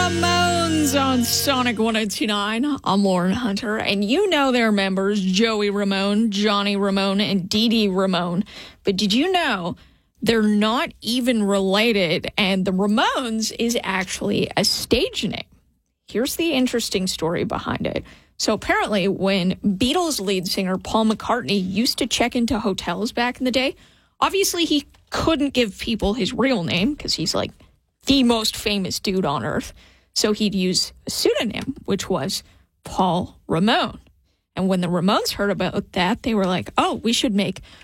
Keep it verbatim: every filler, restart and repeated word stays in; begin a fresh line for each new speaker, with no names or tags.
Ramones on Sonic one oh two point nine. I'm Lauren Hunter, and you know their members, Joey Ramone, Johnny Ramone, and Dee Dee Ramone. But did you know they're not even related, and the Ramones is actually a stage name? Here's the interesting story behind it. So apparently when Beatles lead singer Paul McCartney used to check into hotels back in the day, obviously he couldn't give people his real name because he's like the most famous dude on earth. So he'd use a pseudonym, which was Paul Ramone. And when the Ramones heard about that, they were like, oh, we should make